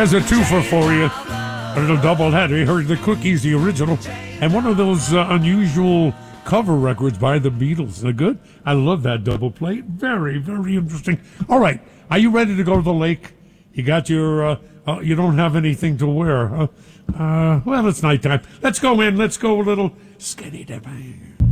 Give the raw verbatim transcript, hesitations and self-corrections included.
has a twofer for you. A little doubleheader. You heard the Cookies, the original, and one of those uh, unusual cover records by the Beatles. They're good. I love that double play. Very, very interesting. All right, are you ready to go to the lake? You got your, uh, uh, you don't have anything to wear. Uh, uh, well, it's nighttime. Let's go in. Let's go a little skinny dipping.